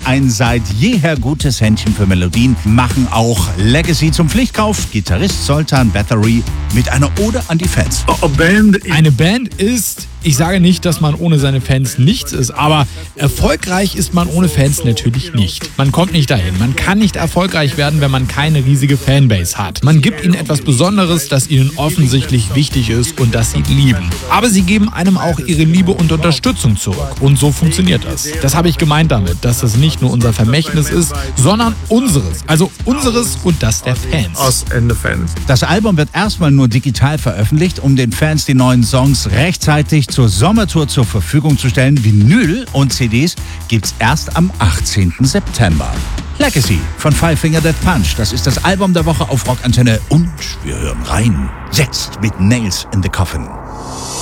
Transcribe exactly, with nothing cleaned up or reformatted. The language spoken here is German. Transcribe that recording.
ein seit jeher gutes Händchen für Melodien, machen auch Legacy zum Pflichtkauf. Gitarrist Zoltan Bathory mit einer Ode an die Fans. Eine Band ist, ich sage nicht, dass man ohne seine Fans nichts ist, aber erfolgreich ist man ohne Fans natürlich nicht. Man kommt nicht dahin. Man kann nicht erfolgreich werden, wenn man keine riesige Fanbase hat. Man gibt ihnen etwas Besonderes, das ihnen offensichtlich wichtig ist und das sie lieben. Aber sie geben einem auch ihre Liebe und Unterstützung zurück. Und so funktioniert das. Das habe ich gemeint damit, dass das nicht nur unser Vermächtnis ist, sondern unseres. Also unseres und das der Fans. Das Album wird erstmal nur digital veröffentlicht, um den Fans die neuen Songs rechtzeitig zur Sommertour zur Verfügung zu stellen. Vinyl und C Ds gibt's erst am achtzehnten September. Legacy von Five Finger Death Punch. Das ist das Album der Woche auf Rockantenne und wir hören rein. Jetzt mit Nails in the Coffin.